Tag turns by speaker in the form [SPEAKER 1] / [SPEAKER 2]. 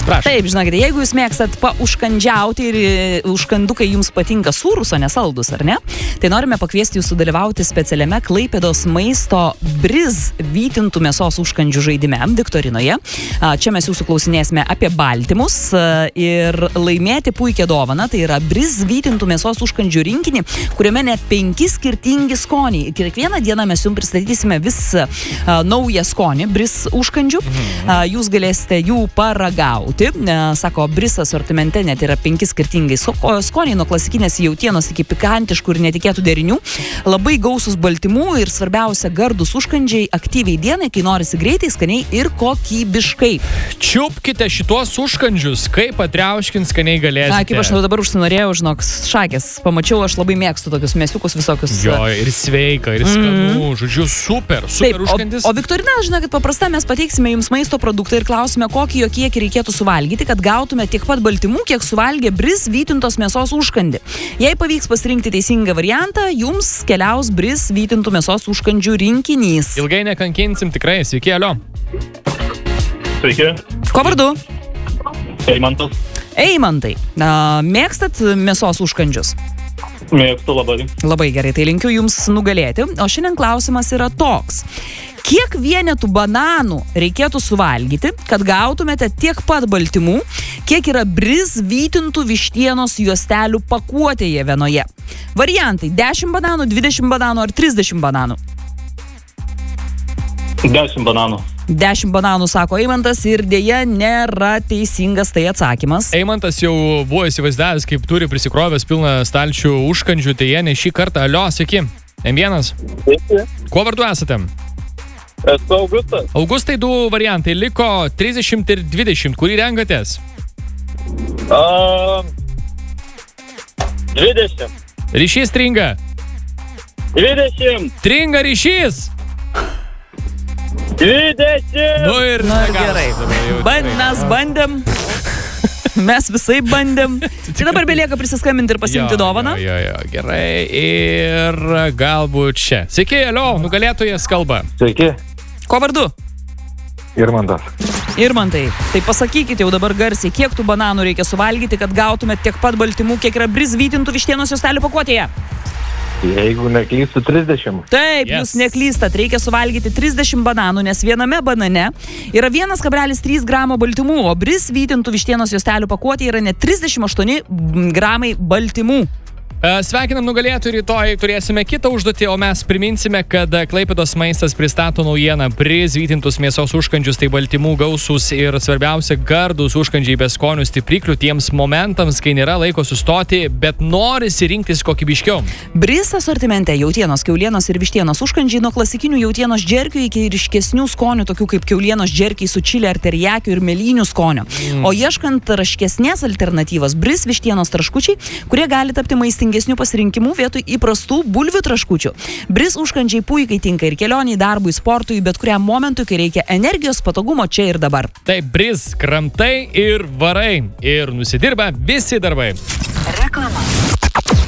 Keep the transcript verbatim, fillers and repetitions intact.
[SPEAKER 1] prašau.
[SPEAKER 2] Taip, žinokite, jeigu jūs mėgstat paužkandžiauti ir užkandukai jums patinka sūrus, o nesaldus, ar ne? Tai norime pakviesti jūs sudalyvauti specialiame Klaipėdos maisto Briz vytintų mėsos užkandžių žaidime Viktorinoje. Čia mes jūsų klausinėsime apie baltymus ir laimėti puikią dovaną. Tai yra Briz vytintų mėsos užkandžių rinkinį, kuriame net penki skirtingi skoniai. Ir kiekvieną dieną mes jums pristatysime vis uh, naują skonį Briz užkandžių. Uh, jūs galėsite jų paragauti. Uh, sako, Briz asortimente net yra penki skirtingai skoniai, nuo klasikinės jautienos iki pikantiškų ir netikėtų derinių. Labai gausus baltymų ir svarbiausia gardus užkandžiai aktyviai dienai, kai norisi greitai, skaniai ir kokybiškai.
[SPEAKER 1] Čiupkite šitos užkandžius, kaip patriauškint skaniai galėsite.
[SPEAKER 2] Na, kaip aš dabar užsinorėjau, žinok, šakės. Pamačiau, aš labai mėgstu tokius mėsiukus visokius.
[SPEAKER 1] Jo, ir sveika, ir skanu, mm. žodžiu, super, super
[SPEAKER 2] Taip,
[SPEAKER 1] užkandis.
[SPEAKER 2] O, o Viktorina, žinokit, paprasta, mes pateiksime jums maisto produktą ir klausime, kokį jo kiekį reikėtų suvalgyti, kad gautume tiek pat baltymų, kiek suvalgė Briz vytintos mėsos užkandį. Jei pavyks pasirinkti teisingą variantą, jums keliaus Briz vytintų mėsos užkandžių rinkinys.
[SPEAKER 1] Ilgai nekankinsim, tikrai. Sveiki, alio.
[SPEAKER 3] Sveiki.
[SPEAKER 2] Ko vardu?
[SPEAKER 3] Eimantas.
[SPEAKER 2] Eimantai, a, mėgstat mėsos užkandžius?
[SPEAKER 3] Mėgstu labai.
[SPEAKER 2] Labai gerai, tai linkiu jums nugalėti. O šiandien klausimas yra toks. Kiek vienetų bananų reikėtų suvalgyti, kad gautumėte tiek pat baltymų, kiek yra Briz vytintų vištienos juostelių pakuotėje vienoje? Variantai: dešimt bananų, dvidešimt bananų ar trisdešimt bananų?
[SPEAKER 3] dešimt bananų.
[SPEAKER 2] dešimt bananų, sako Eimantas, ir dėja nėra teisingas tai atsakymas.
[SPEAKER 1] Eimantas jau buvo įsivaizdavęs, kaip turi prisikrovęs pilną stalčių užkandžių, tai jie ne šį kartą. Alio, sveiki. M vienas.
[SPEAKER 3] Sveiki.
[SPEAKER 1] Kuo vardu esate?
[SPEAKER 3] Esu Augustas.
[SPEAKER 1] Augustai, du variantai. Liko trisdešimt ir dvidešimt. Kurį renkatės?
[SPEAKER 3] Uh, dvidešimt.
[SPEAKER 1] Ryšys stringa.
[SPEAKER 3] dvidešimt.
[SPEAKER 1] Stringa ryšys.
[SPEAKER 3] dvidešimt.
[SPEAKER 1] Nu ir,
[SPEAKER 2] Na gerai. Band, mes bandėm. Mes visai bandėm. Tai dabar belieka prisiskambinti ir pasiimti
[SPEAKER 1] jo,
[SPEAKER 2] dovaną.
[SPEAKER 1] Jo, jo, jo, gerai. Ir galbūt čia. Sveiki, alio, nugalėtojas kalba.
[SPEAKER 3] Sveiki.
[SPEAKER 2] Ko vardu?
[SPEAKER 3] Irmantas.
[SPEAKER 2] Irmantai, tai pasakykite jau dabar garsiai, kiek tų bananų reikia suvalgyti, kad gautumėt tiek pat baltymų, kiek yra Briz vytintų vištienos juostelių pakuotėje.
[SPEAKER 3] Jeigu neklystu, trisdešimt.
[SPEAKER 2] Taip,
[SPEAKER 1] Yes.
[SPEAKER 2] jūs neklystat, reikia suvalgyti trisdešimt bananų, nes viename banane yra vienas kablelis trys gramo baltymų, o Briz vytintų vištienos juostelių pakuotėje yra net trisdešimt aštuoni gramai baltymų.
[SPEAKER 1] Sveikinam nugalėtojų, rytoj turėsime kitą užduotį, o mes priminsime, kad Klaipėdos maistas pristato naujieną Briz vytintus mėsos užkandžius, tai baltymų gausūs ir svarbiausia gardūs užkandžiai be skonių stipriklių tiems momentams, kai nėra laiko sustoti, bet norisi rinktis kokybiškiau.
[SPEAKER 2] Briz asortimente jautienos, kiaulienos ir vištienos užkandžiai nuo klasikinių jautienos džerkių iki ryškesnių skonių, tokių kaip kiaulienos džerkiai su čili ar terijakiu ir mėlynių skonio. Mm. O ieškant raškesnės alternatyvos, Briz vištienos traškučiai, kurie gali tapti maistingi pasirinkimų vietoj įprastų bulvių traškučių. Briz užkandžiai puikiai tinka ir kelioniai, darbui, sportui, bet kuriam momentui, kai reikia energijos, patogumo čia ir dabar.
[SPEAKER 1] Tai Briz, kramtai ir varai. Ir nusidirba visi darbai.
[SPEAKER 4] Reklama.